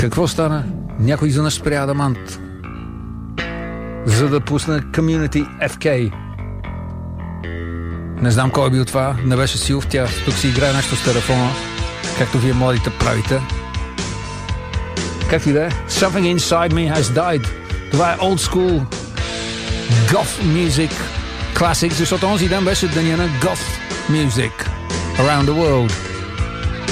Какво стана? Някой изведнъж спря Адамант, за да пусне Community FK. Не знам кой е бил това, не беше Силв, тя тук си играе нещо с телефона, както вие младите правите. Както и да е, Something Inside Me Has Died. Това е old school goth music classic, защото онзи ден беше деня на goth music around the world.